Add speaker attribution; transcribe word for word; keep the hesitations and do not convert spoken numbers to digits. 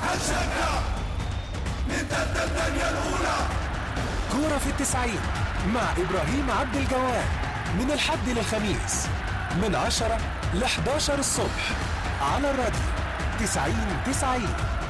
Speaker 1: هنشجع نبدأ الدنيا الأولى.
Speaker 2: كورة في التسعين مع إبراهيم عبد الجواد من الحد للخميس من عشرة ل حداشر الصبح على الراديو تسعين تسعين.